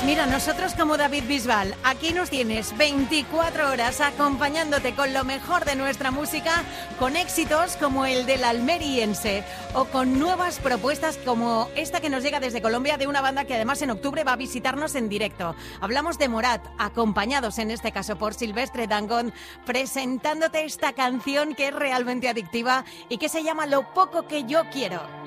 Mira, nosotros como David Bisbal, aquí nos tienes 24 horas acompañándote con lo mejor de nuestra música, con éxitos como el del almeriense o con nuevas propuestas como esta que nos llega desde Colombia de una banda que además en octubre va a visitarnos en directo. Hablamos de Morat, acompañados en este caso por Silvestre Dangond, presentándote esta canción que es realmente adictiva y que se llama Lo poco que yo quiero.